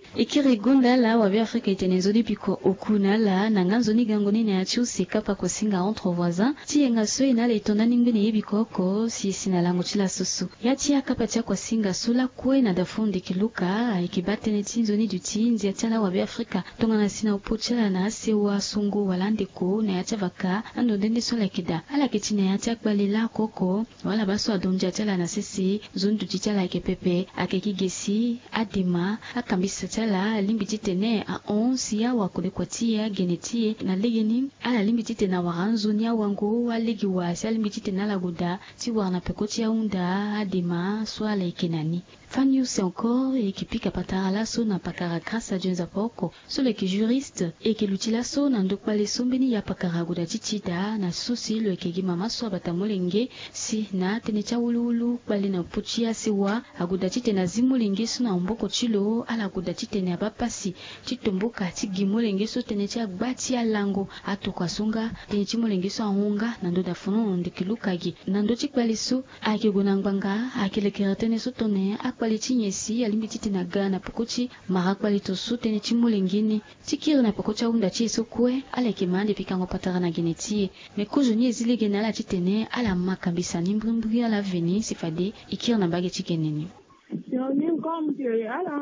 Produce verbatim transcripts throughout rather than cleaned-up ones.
Ikirigunda la wabi Afrika itenezodi piko okuna la nanganzo ni gangoni na yachu sikapa kosinga entre voisins tiye ngaso inale itonda ningwini yibikoko si sinalango chila susu yati akapa tia kwa singa sula kwe na dafundi kiluka ikibate netinzoni dutinzi yatiala wabi Afrika tonga na sina upochela na asewa sungu walandeko na yatia vaka ando dende sola kida ala kitina yatia kbalila koko wala baso adonja yatiala na sisi zundu jitiala ikepepe akekigesi adima akambisa tala limbiti tene a onsi ya wakule kwatia genetie na legeni ala limbiti tena waranzo nya wango walegi wasi limbiti tena la guda ti wana pekoti ya unda adima swala ikenani Fanyu c'est encore et qui pique à patara so na pakara grâce à Dieu poko so le qui juriste et qui l'utila so na ndokwa le sombeni ya pakara guda titida na susi le kegi mama so batamolenge si na tenecha ululu bali na puchia siwa aguda tite na zimolenge so na mboko chilo ala guda tite na bapasi titomboka tigimolenge so tenecha gbati ya lango atokwa songa tenechi molenge so ahunga na ndo da fono ndikilukagi na ndo tikbali so akiguna ngbanga akilekera tene so tone kwaliti nyesi alimbiti tena gana pokochi mara kwalito sute ni chimulengini tikiri na pokocha unda chiso kwe ala kimande pikango patara na geneti me kujo nye zile genala chitene ala makambisa nimbrimbri ala veni sifade ikiri na bage chikeneni yo ni komje ala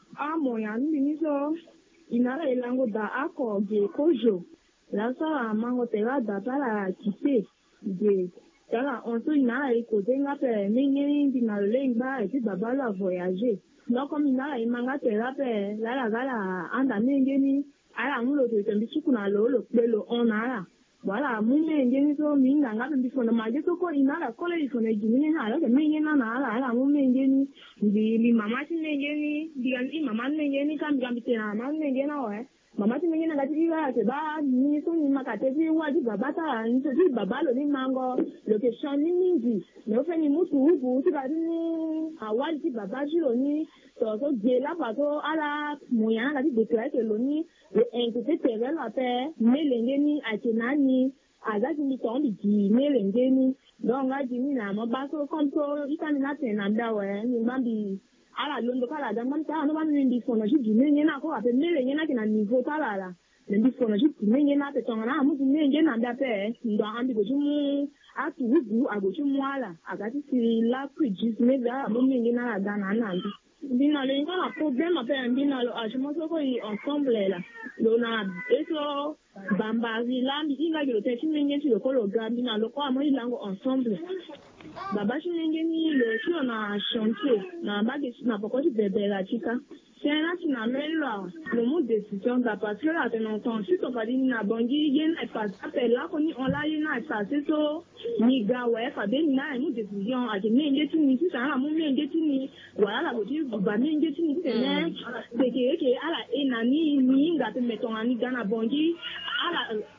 amo ya ndinizo inala ilango da ako ge kojo la sa mango tera da tala kise ge Tala, on se n'a écouté n'a pas mené dans le lingua et puis baba la voyager. Donc comme il a imanga tela pe la la gala anda mengeni ala mulo to tembi sukuna lo lo pelo onara. Voilà, mu mengeni so minga ngapa mbifona maje to ko inala kole ifona jimini na ala mengeni na ala ala mu mengeni ndi mama mengeni ndi ndi mama mengeni kam gambi tena mama mengeni na wa mama tinenge na ngati iwa ke ba ni so ni makate ti wa di baba ta ni so di baba lo ni mango lo ke shani mingi no fe ni mutu ubu ti ba ni awa di baba ji lo ni so so je la ba to ala moya na di declare ke lo ni le entité tere la pe melenge ni akina ni aga ti ni to ndi ji melenge ni donc ga ji ni na mo ba so comme so itani na te na da we ni mambi ala londo kala da man ta no ban ndi fono ji menye na ko ape mele nyena kina niveau tala la ndi fono ji menye na te tonga na mu menye na da pe ndo andi go jumu atu hubu ago jumu ala agati si la kujis me da mo menye na da na na ndi ndina le ngana problem ape ndina lo ajmo so ko yi ensemble la lo na eso bamba lambi inga gilo te menye si ko lo gambi na lo ko amo ilango ensemble baba shinenge ni le sio na chantier na bagi na pokoti bebe la chika c'est là qui n'amène là le mot décision da parce que là de longtemps si to badi na bongi yen e pas appel là koni on la yen ça c'est so ni ga ouais fa ben na mot décision a de menge ti ni si ça na mo menge ti ni voilà la bodi ba menge ti ni c'est né c'est que que ala e na ni ni nga te meton ani gana bongi ala